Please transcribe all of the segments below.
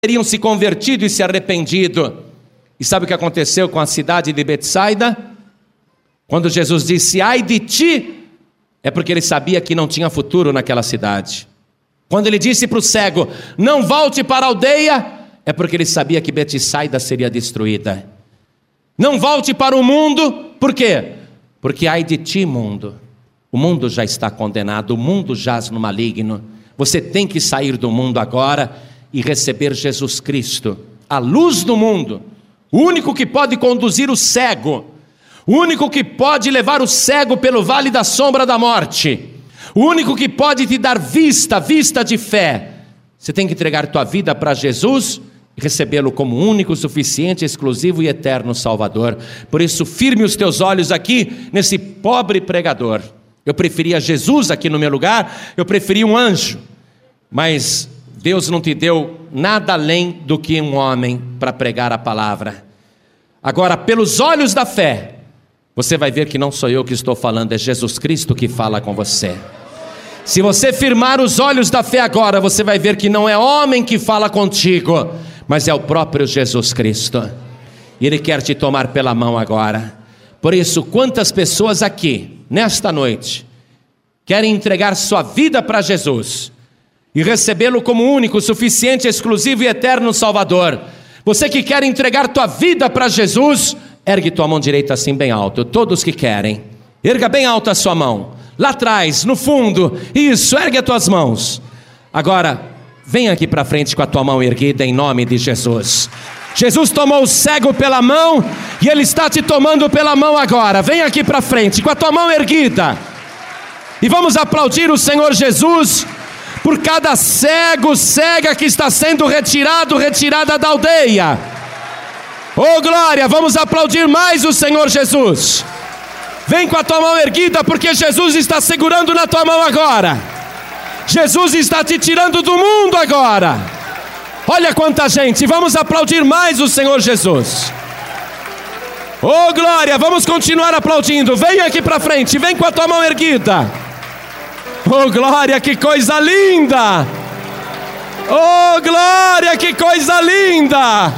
teriam se convertido e se arrependido. E sabe o que aconteceu com a cidade de Betsaida? Quando Jesus disse, ai de ti, é porque ele sabia que não tinha futuro naquela cidade. Quando ele disse para o cego, não volte para a aldeia, é porque ele sabia que Betsaida seria destruída. Não volte para o mundo, por quê? Porque ai de ti, mundo. O mundo já está condenado, o mundo jaz no maligno. Você tem que sair do mundo agora e receber Jesus Cristo, a luz do mundo. O único que pode conduzir o cego, o único que pode levar o cego pelo vale da sombra da morte, o único que pode te dar vista de fé. Você tem que entregar tua vida para Jesus e recebê-lo como único, suficiente, exclusivo e eterno Salvador. Por isso, firme os teus olhos aqui nesse pobre pregador. Eu preferia Jesus aqui no meu lugar, eu preferia um anjo, mas Deus não te deu nada além do que um homem para pregar a palavra. Agora, pelos olhos da fé, você vai ver que não sou eu que estou falando, é Jesus Cristo que fala com você. Se você firmar os olhos da fé agora, você vai ver que não é homem que fala contigo, mas é o próprio Jesus Cristo. E Ele quer te tomar pela mão agora. Por isso, quantas pessoas aqui, nesta noite, querem entregar sua vida para Jesus e recebê-lo como único, suficiente, exclusivo e eterno Salvador? Você que quer entregar tua vida para Jesus, ergue tua mão direita assim bem alto. Todos que querem, erga bem alto a sua mão, lá atrás, no fundo, isso, ergue as tuas mãos. Agora, vem aqui para frente com a tua mão erguida em nome de Jesus. Jesus tomou o cego pela mão e Ele está te tomando pela mão agora. Vem aqui para frente com a tua mão erguida e vamos aplaudir o Senhor Jesus por cada cego, cega que está sendo retirada da aldeia. Oh glória, vamos aplaudir mais o Senhor Jesus. Vem com a tua mão erguida, porque Jesus está segurando na tua mão agora. Jesus está te tirando do mundo agora. Olha quanta gente, vamos aplaudir mais o Senhor Jesus. Oh glória, vamos continuar aplaudindo. Vem aqui para frente, vem com a tua mão erguida. Oh glória, que coisa linda! Oh glória, que coisa linda!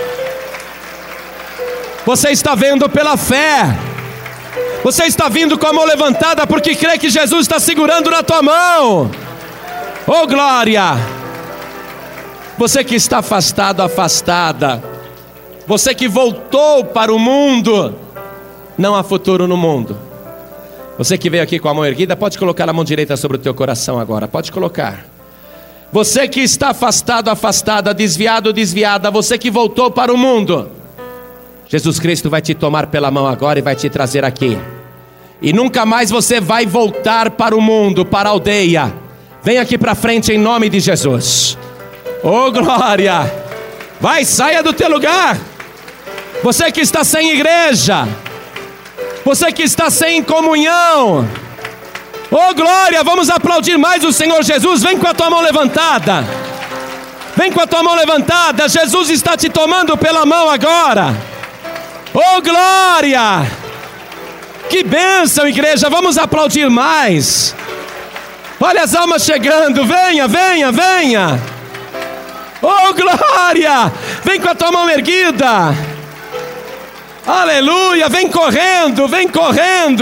Você está vendo pela fé. Você está vindo com a mão levantada porque crê que Jesus está segurando na tua mão. Oh glória! Você que está afastado, afastada, você que voltou para o mundo, não há futuro no mundo. Você que veio aqui com a mão erguida, pode colocar a mão direita sobre o teu coração agora, pode colocar. Você que está afastado, afastada, desviado, desviada, você que voltou para o mundo, Jesus Cristo vai te tomar pela mão agora e vai te trazer aqui. E nunca mais você vai voltar para o mundo, para a aldeia. Vem aqui para frente em nome de Jesus. Oh glória! Vai, saia do teu lugar. Você que está sem igreja, você que está sem comunhão, oh glória, vamos aplaudir mais o Senhor Jesus. Vem com a tua mão levantada. Vem com a tua mão levantada. Jesus está te tomando pela mão agora. Oh glória! Que bênção, igreja, vamos aplaudir mais. Olha as almas chegando, venha, venha, venha. Oh glória! Vem com a tua mão erguida. Aleluia, vem correndo, vem correndo.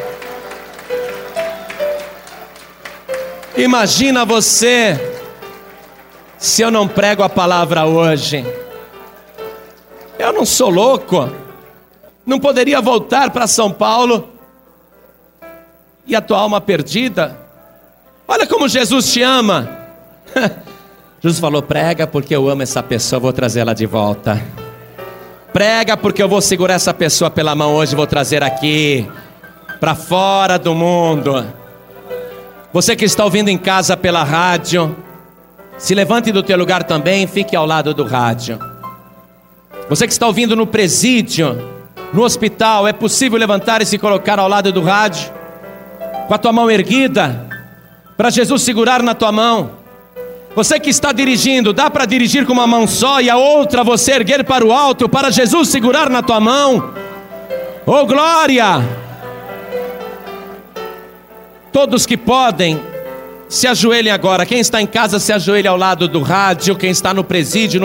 Imagina você, se eu não prego a palavra hoje. Eu não sou louco. Não poderia voltar para São Paulo e a tua alma perdida. Olha como Jesus te ama. Jesus falou, prega porque eu amo essa pessoa, vou trazer ela de volta. Prega porque eu vou segurar essa pessoa pela mão hoje, vou trazer aqui, para fora do mundo. Você que está ouvindo em casa pela rádio, se levante do teu lugar também, fique ao lado do rádio. Você que está ouvindo no presídio, no hospital, é possível levantar e se colocar ao lado do rádio, com a tua mão erguida, para Jesus segurar na tua mão. Você que está dirigindo, dá para dirigir com uma mão só e a outra você erguer para o alto, para Jesus segurar na tua mão. Oh glória! Todos que podem, Se ajoelhem agora. Quem está em casa, se ajoelhe ao lado do rádio. Quem está no presídio,